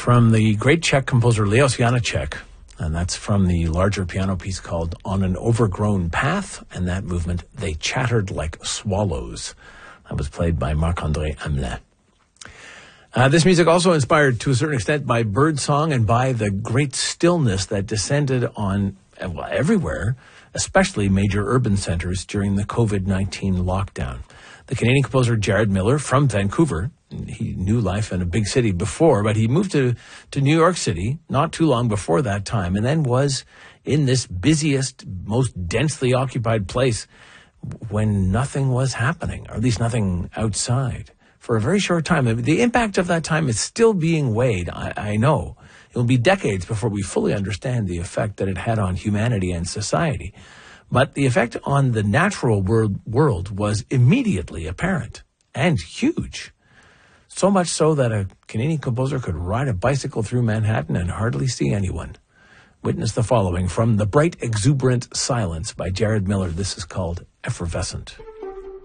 from the great Czech composer Leos Janáček, and that's from the larger piano piece called On an Overgrown Path, and that movement, They Chattered Like Swallows. That was played by Marc-André Hamelin. This music also inspired to a certain extent by birdsong and by the great stillness that descended on everywhere, especially major urban centers during the COVID-19 lockdown. The Canadian composer Jared Miller from Vancouver, he knew life in a big city before, but he moved to New York City not too long before that time, and then was in this busiest, most densely occupied place when nothing was happening, or at least nothing outside, for a very short time. The impact of that time is still being weighed, I know. It will be decades before we fully understand the effect that it had on humanity and society. But the effect on the natural world was immediately apparent and huge. So much so that a Canadian composer could ride a bicycle through Manhattan and hardly see anyone. Witness the following from The Bright Exuberant Silence by Jared Miller. This is called Effervescent.